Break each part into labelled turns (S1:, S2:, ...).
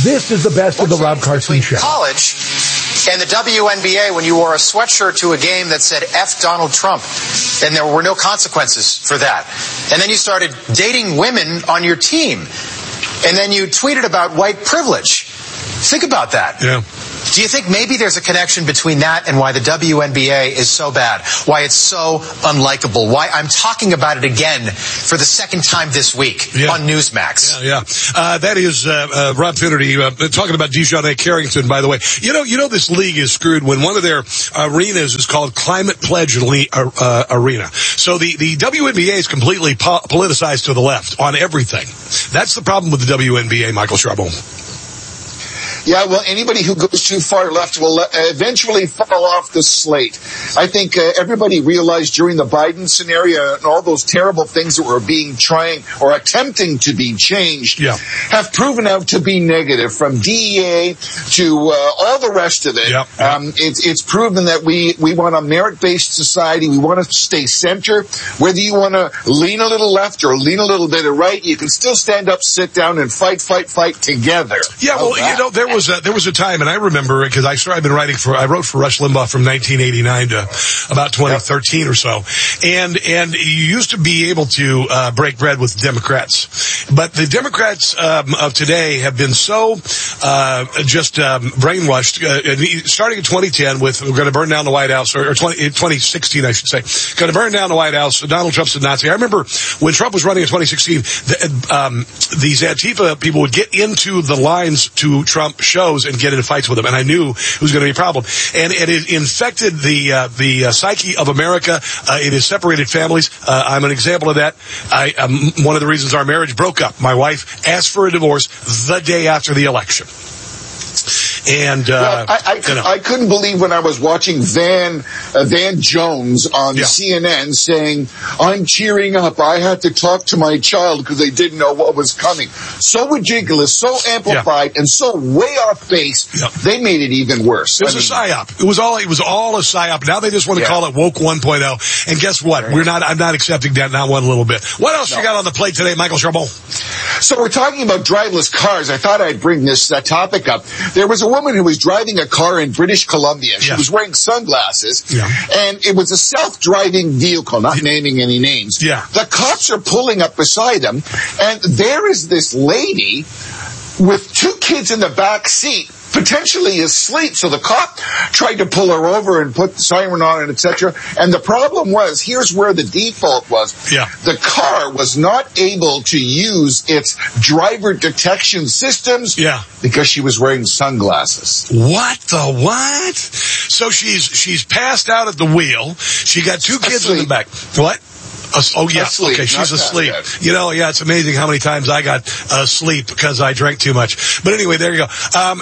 S1: This is the best of the Rob Carson Show.
S2: College and the WNBA, when you wore a sweatshirt to a game that said F Donald Trump, and there were no consequences for that. And then you started dating women on your team. And then you tweeted about white privilege. Think about that.
S3: Yeah.
S2: Do you think maybe there's a connection between that and why the WNBA is so bad? Why it's so unlikable? Why I'm talking about it again for the second time this week on Newsmax.
S3: Yeah. That is Rob Finnerty talking about DeJounte Carrington, by the way. You know this league is screwed when one of their arenas is called Climate Pledge Arena. So the WNBA is completely politicized to the left on everything. That's the problem with the WNBA, Michael Charbon.
S4: Yeah, well, anybody who goes too far left will eventually fall off the slate. I think everybody realized during the Biden scenario and all those terrible things that were trying or attempting to be changed have proven out to be negative, from DEA to all the rest of it. It's proven that we want a merit-based society. We want to stay center. Whether you want to lean a little left or lean a little bit right, you can still stand up, sit down, and fight together.
S3: Yeah, well, there was a time, and I remember because I wrote for Rush Limbaugh from 1989 to about 2013 or so, and you used to be able to break bread with Democrats, but the Democrats of today have been so brainwashed. Starting in 2010 with we're going to burn down the White House, or 2016 I should say, going to burn down the White House. Donald Trump's a Nazi. I remember when Trump was running in 2016, these Antifa people would get into the lines to Trump shows and get into fights with him, and I knew it was going to be a problem. And it infected the psyche of America. It has separated families. I'm an example of that. One of the reasons our marriage broke up. My wife asked for a divorce the day after the election. And
S4: I couldn't believe when I was watching Van Jones on CNN saying, "I'm cheering up. I had to talk to my child because they didn't know what was coming." So ridiculous, so amplified, and so way off base. They made it even worse.
S3: It was a psyop. It was all a psyop. Now they just want to call it woke 1.0. And guess what? I'm not accepting that, not one little bit. What else you got on the plate today, Michael Charbon?
S4: So we're talking about driverless cars. I thought I'd bring this topic up. There was a woman who was driving a car in British Columbia. She was wearing sunglasses, and it was a self-driving vehicle, not naming any names. The cops are pulling up beside them, and there is this lady with two kids in the back seat, potentially asleep. So the cop tried to pull her over and put the siren on and etc. And the problem was, here's where the default was. The car was not able to use its driver detection systems because she was wearing sunglasses.
S3: What? So she's passed out at the wheel. She got two kids in the back. What?
S4: Asleep,
S3: okay, she's asleep. It's amazing how many times I got asleep because I drank too much. But anyway, there you go.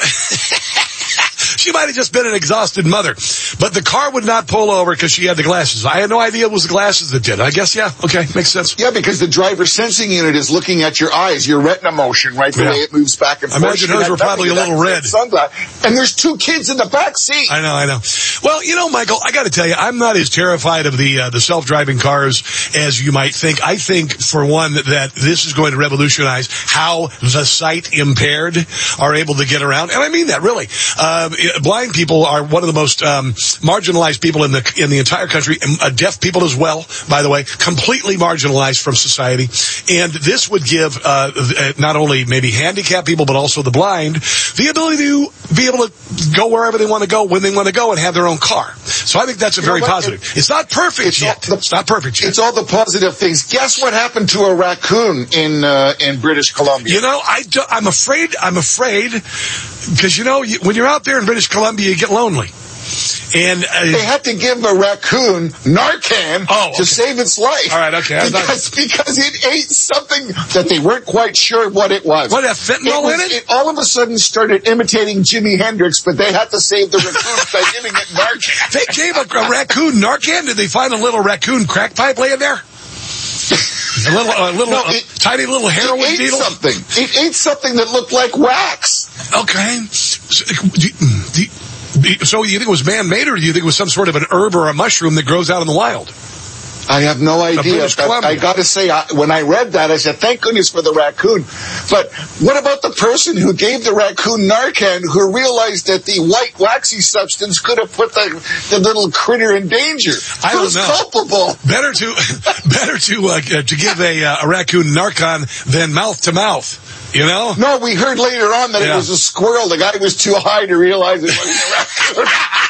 S3: She might have just been an exhausted mother. But the car would not pull over because she had the glasses. I had no idea it was the glasses that did. I guess, okay, makes sense.
S4: Yeah, because the driver sensing unit is looking at your eyes, your retina motion, right? The way it moves back and forth.
S3: I imagine hers were probably a little red.
S4: And there's two kids in the back seat.
S3: I know. Well, Michael, I got to tell you, I'm not as terrified of the self-driving cars as you might think. I think, for one, that this is going to revolutionize how the sight impaired are able to get around. And I mean that, really. Blind people are one of the most marginalized people in the entire country, and deaf people as well, by the way, completely marginalized from society. And this would give not only maybe handicapped people, but also the blind, the ability to be able to go wherever they want to go, when they want to go, and have their own car. So I think that's a very positive. It's not perfect yet. It's not perfect yet.
S4: It's all the positive things. Guess what happened to a raccoon in British Columbia?
S3: I'm afraid, because when you're out there in British Columbia, you get lonely. And
S4: they had to give a raccoon Narcan to save its life.
S3: All right, okay.
S4: Because it ate something that they weren't quite sure what it was.
S3: What, fentanyl in it?
S4: It all of a sudden started imitating Jimi Hendrix, but they had to save the raccoon by giving it Narcan.
S3: They gave a raccoon Narcan? Did they find a little raccoon crack pipe laying there? Tiny little heroin needle?
S4: It ate something that looked like wax.
S3: Okay. So you think it was man-made, or do you think it was some sort of an herb or a mushroom that grows out in the wild?
S4: I have no idea. I got to say, when I read that, I said, thank goodness for the raccoon. But what about the person who gave the raccoon Narcan, who realized that the white waxy substance could have put the little critter in danger?
S3: I don't know.
S4: Who's culpable?
S3: Better to give a raccoon Narcan than mouth to mouth. You know?
S4: No, we heard later on that it was a squirrel. The guy was too high to realize it wasn't a raccoon.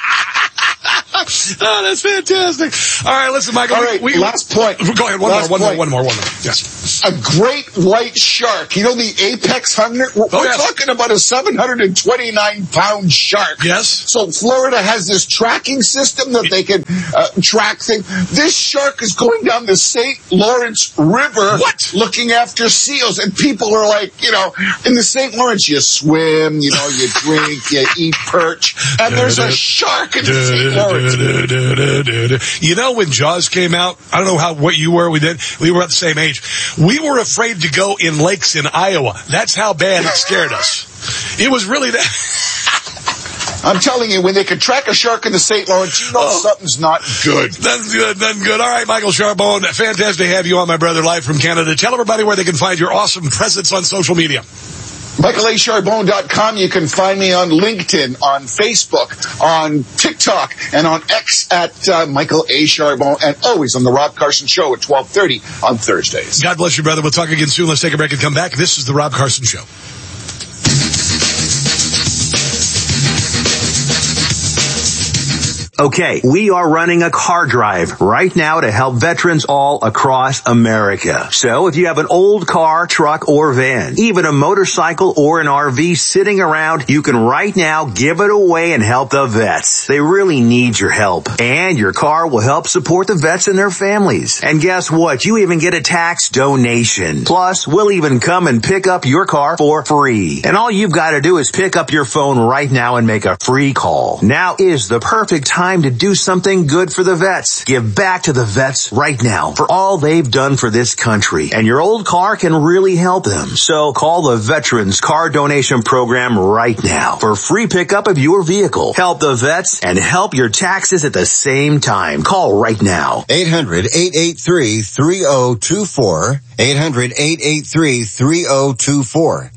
S3: Oh, that's fantastic. All right, listen, Michael.
S4: All right, last point.
S3: Go ahead, one more. Yes.
S4: A great white shark. You know the apex hunter? We're talking about a 729-pound shark.
S3: Yes.
S4: So Florida has this tracking system that they can track things. This shark is going down the St. Lawrence River looking after seals. And people are like, in the St. Lawrence, you swim, you drink, you eat perch. And there's a shark in the St. Lawrence.
S3: You know, when Jaws came out, I don't know what you were. We were at the same age. We were afraid to go in lakes in Iowa. That's how bad it scared us. It was really that.
S4: I'm telling you, when they can track a shark in the St. Lawrence, something's not good.
S3: Nothing good. All right, Michael Charbonne, fantastic to have you on, my brother, live from Canada. Tell everybody where they can find your awesome presence on social media.
S4: MichaelACharbonne.com. You can find me on LinkedIn, on Facebook, on TikTok, and on X at Michael A. Charbonne, and always on The Rob Carson Show at 12:30 on Thursdays.
S3: God bless you, brother. We'll talk again soon. Let's take a break and come back. This is The Rob Carson Show.
S5: Okay, we are running a car drive right now to help veterans all across America. So if you have an old car, truck, or van, even a motorcycle or an RV sitting around, you can right now give it away and help the vets. They really need your help. And your car will help support the vets and their families. And guess what? You even get a tax donation. Plus, we'll even come and pick up your car for free. And all you've got to do is pick up your phone right now and make a free call. Now is the perfect time to do something good for the vets. Give back to the vets right now for all they've done for this country. And your old car can really help them. So call the Veterans Car Donation Program right now for free pickup of your vehicle. Help the vets and help your taxes at the same time. Call right now.
S6: 800-883-3024. 800-883-3024.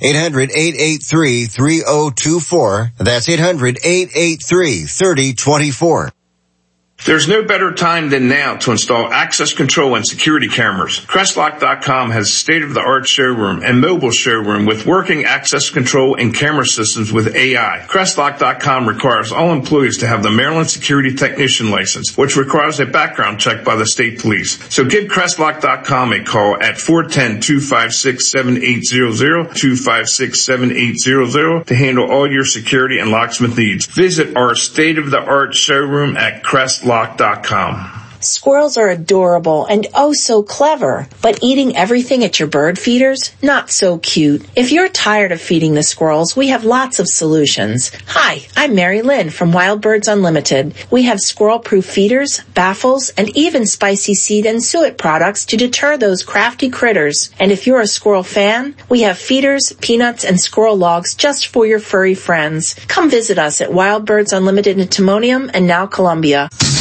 S6: 800-883-3024. That's 800-883-3024.
S7: There's no better time than now to install access control and security cameras. Crestlock.com has a state-of-the-art showroom and mobile showroom with working access control and camera systems with AI. Crestlock.com requires all employees to have the Maryland Security Technician license, which requires a background check by the state police. So give Crestlock.com a call at 410-256-7800, 256-7800 to handle all your security and locksmith needs. Visit our state-of-the-art showroom at Crestlock.com.
S8: Squirrels are adorable and oh so clever, but eating everything at your bird feeders? Not so cute. If you're tired of feeding the squirrels, we have lots of solutions. Hi, I'm Mary Lynn from Wild Birds Unlimited. We have squirrel-proof feeders, baffles, and even spicy seed and suet products to deter those crafty critters. And if you're a squirrel fan, we have feeders, peanuts, and squirrel logs just for your furry friends. Come visit us at Wild Birds Unlimited in Timonium and now Columbia.